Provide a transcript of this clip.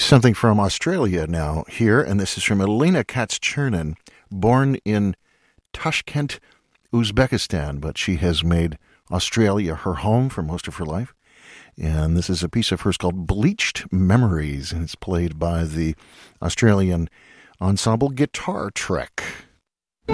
Something from Australia now here, and this is from Elena Katz-Chernin, born in Tashkent, Uzbekistan, but she has made Australia her home for most of her life. And this is a piece of hers called Bleached Memories, and it's played by the Australian ensemble Guitar Trek.